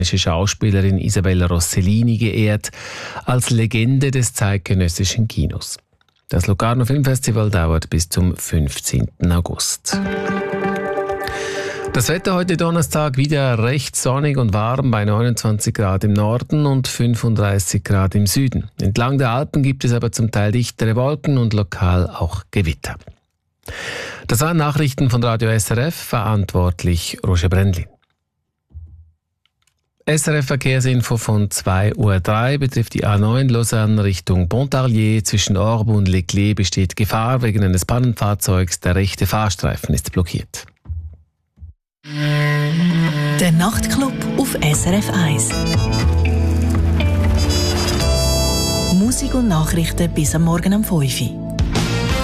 Schauspielerin Isabella Rossellini geehrt als Legende des zeitgenössischen Kinos. Das Locarno Filmfestival dauert bis zum 15. August. Das Wetter heute Donnerstag wieder recht sonnig und warm bei 29 Grad im Norden und 35 Grad im Süden. Entlang der Alpen gibt es aber zum Teil dichtere Wolken und lokal auch Gewitter. Das waren Nachrichten von Radio SRF, verantwortlich Roger Brändlin. SRF Verkehrsinfo von 2:03 Uhr betrifft die A9 Lausanne Richtung Pontarlier. Zwischen Orbe und Leclerc besteht Gefahr wegen eines Pannenfahrzeugs. Der rechte Fahrstreifen ist blockiert. Der Nachtclub auf SRF 1. Musik und Nachrichten bis am Morgen um 5 Uhr.